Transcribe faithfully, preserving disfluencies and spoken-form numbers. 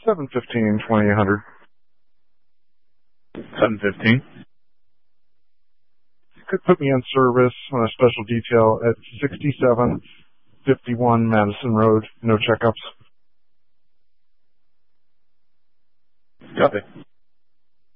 seven fifteen, twenty-eight hundred. seven fifteen. You could put me on service on a special detail at sixty-seven fifty-one Madison Road. No checkups. Copy.